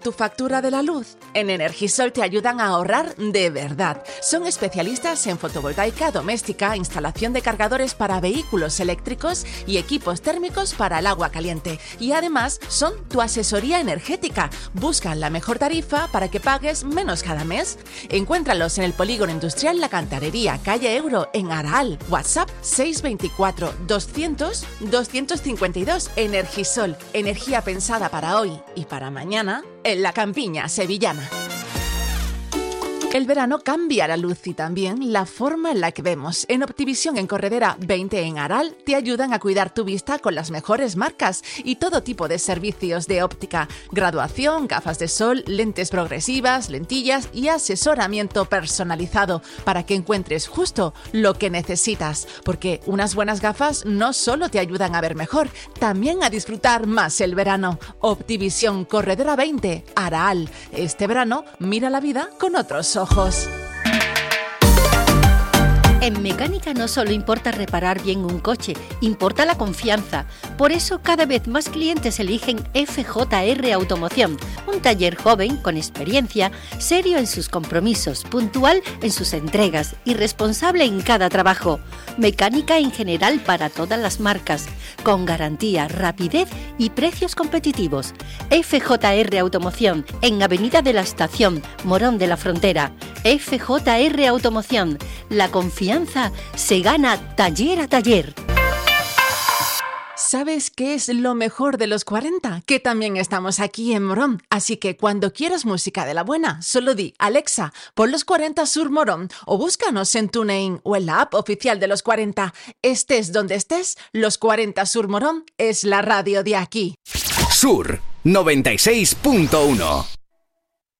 tu factura de la luz? En Energisol te ayudan a ahorrar de verdad. Son especialistas en fotovoltaica doméstica, instalación de cargadores para vehículos eléctricos y equipos térmicos para el agua caliente. Y además son tu asesoría energética. Buscan la mejor tarifa para que pagues menos cada mes. Encuéntralos en el Polígono Industrial La Cantarería, calle Euro, en Araal. WhatsApp 624 200 252. Energisol, energía pensada para hoy y para mañana en la campiña sevillana. El verano cambia la luz y también la forma en la que vemos. En Optivisión en Corredera 20 en Aral te ayudan a cuidar tu vista con las mejores marcas y todo tipo de servicios de óptica, graduación, gafas de sol, lentes progresivas, lentillas y asesoramiento personalizado para que encuentres justo lo que necesitas. Porque unas buenas gafas no solo te ayudan a ver mejor, también a disfrutar más el verano. Optivisión Corredera 20, Aral. Este verano mira la vida con otros ojos. En mecánica no solo importa reparar bien un coche, importa la confianza. Por eso cada vez más clientes eligen FJR Automoción, un taller joven con experiencia, serio en sus compromisos, puntual en sus entregas y responsable en cada trabajo. Mecánica en general para todas las marcas, con garantía, rapidez y precios competitivos. FJR Automoción, en Avenida de la Estación, Morón de la Frontera. FJR Automoción, la confianza se gana taller a taller. ¿Sabes qué es lo mejor de los 40? Que también estamos aquí en Morón. Así que cuando quieras música de la buena, solo di Alexa, pon los 40 Sur Morón o búscanos en TuneIn o en la app oficial de los 40. Estés donde estés, los 40 Sur Morón es la radio de aquí. Sur 96.1